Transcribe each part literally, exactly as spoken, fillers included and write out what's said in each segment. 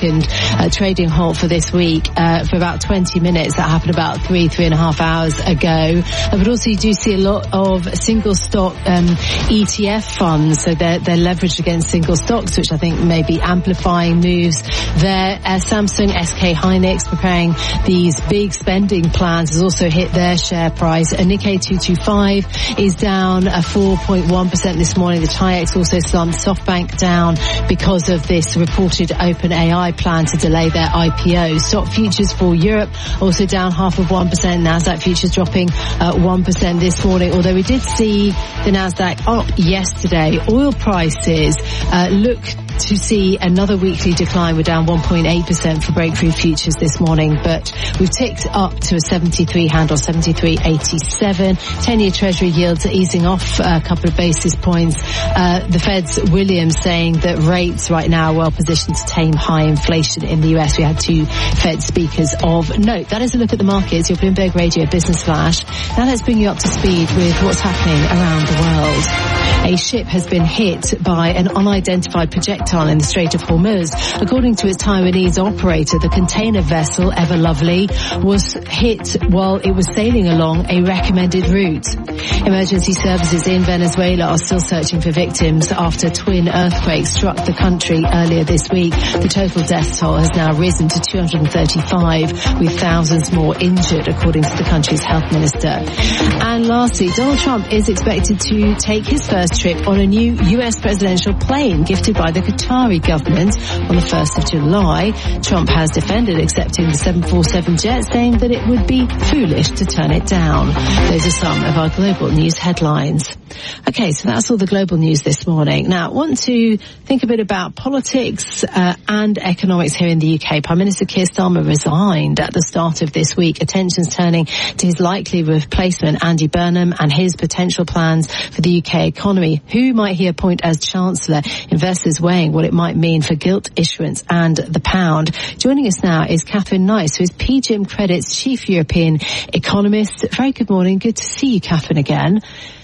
second uh, trading halt for this week uh, for about twenty minutes. That happened about three, three and a half hours ago. Uh, but also you do see a lot of single stock um, E T F funds, so they're, they're leveraged against single stocks, which I think may be amplifying moves there. Uh, Samsung, S K Hynix preparing these big spending plans has also hit their share price. A Nikkei two twenty-five is down a four point one percent this morning. The TAIEX also slumped. SoftBank down because of this reported OpenAI plan to delay their I P O. Stock futures for Europe also down half of one percent. Nasdaq futures dropping uh, one percent this morning, although we did see the Nasdaq up yesterday. Oil prices uh, look to see another weekly decline. We're down one point eight percent for Breakthrough futures this morning, but we've ticked up to a seventy-three handle, seventy-three eighty-seven. ten-year Treasury yields are easing off a couple of basis points. Uh, the Fed's Williams saying that rates right now are well positioned to tame high inflation in the U S. We had two Fed speakers of note. That is a look at the markets. Your Bloomberg Radio Business Flash. Now let's bring you up to speed with what's happening around the world. A ship has been hit by an unidentified projectile in the Strait of Hormuz. According to its Taiwanese operator, the container vessel, Ever Lovely, was hit while it was sailing along a recommended route. Emergency services in Venezuela are still searching for victims after twin earthquakes struck the country earlier this week. The total death toll has now risen to two hundred thirty-five, with thousands more injured, according to the country's health minister. And lastly, Donald Trump is expected to take his first trip on a new U S presidential plane gifted by the Qatari government on the first of July. Trump has defended accepting the seven forty-seven jet, saying that it would be foolish to turn it down. Those are some of our global news headlines. Okay, so that's all the global news this morning. Now, I want to think a bit about politics uh, and economics here in the U K. Prime Minister Keir Starmer resigned at the start of this week. Attention's turning to his likely replacement, Andy Burnham, and his potential plans for the U K economy. Who might he appoint as Chancellor? Investors weighing what it might mean for gilt issuance and the pound. Joining us now is Catherine Nice, who is P G I M Credit's Chief European Economist. Very good morning. Good to see you, Catherine, again.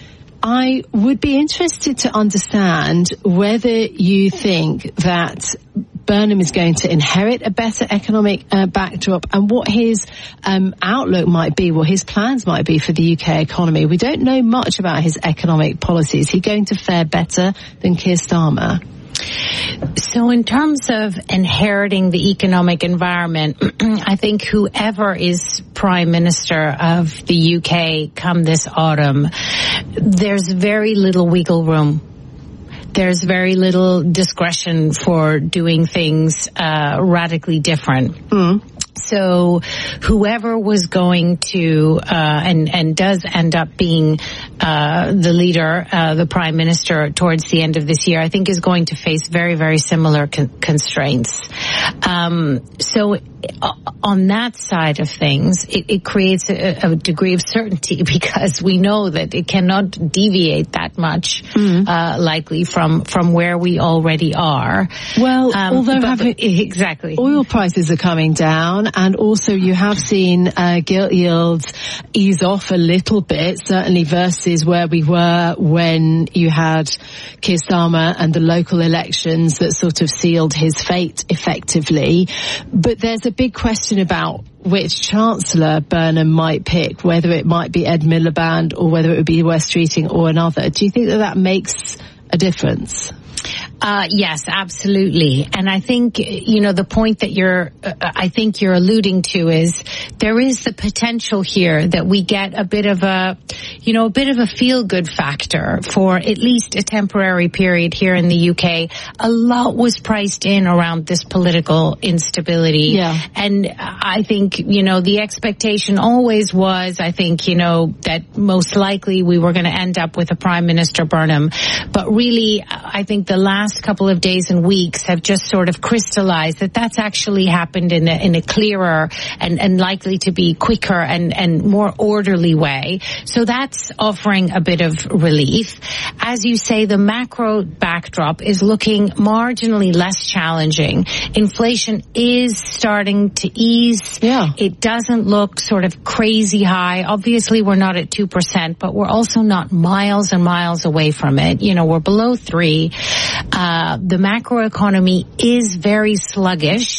I would be interested to understand whether you think that Burnham is going to inherit a better economic uh, backdrop and what his um, outlook might be, what his plans might be for the U K economy. We don't know much about his economic policies. Is he going to fare better than Keir Starmer? So in terms of inheriting the economic environment, I think whoever is Prime Minister of the U K come this autumn, there's very little wiggle room. There's very little discretion for doing things uh, radically different. Mm. So whoever was going to, uh, and, and does end up being, uh, the leader, uh, the prime minister towards the end of this year, I think is going to face very, very similar con- constraints. Um, so on that side of things, it, it creates a, a degree of certainty because we know that it cannot deviate that much, mm. uh, likely from, from where we already are. Well, um, although but, having, exactly. oil prices are coming down, and also you have seen uh, gilt yields ease off a little bit, certainly versus where we were when you had Keir Starmer and the local elections that sort of sealed his fate effectively. But there's a big question about which Chancellor Burnham might pick, whether it might be Ed Miliband or whether it would be Wes Streeting or another. Do you think that that makes a difference? Uh, yes, absolutely. And I think, you know, the point that you're, uh, I think you're alluding to is there is the potential here that we get a bit of a, you know, a bit of a feel-good factor for at least a temporary period here in the U K. A lot was priced in around this political instability. Yeah. And I think, you know, the expectation always was, I think, you know, that most likely we were going to end up with a Prime Minister Burnham. But really, I think the last couple of days and weeks have just sort of crystallized that that's actually happened in a, in a clearer and, and likely to be quicker and, and more orderly way. So that's offering a bit of relief. As you say, the macro backdrop is looking marginally less challenging. Inflation is starting to ease. Yeah. It doesn't look sort of crazy high. Obviously, we're not at two percent, but we're also not miles and miles away from it. You know, we're below three. Uh, the macroeconomy is very sluggish.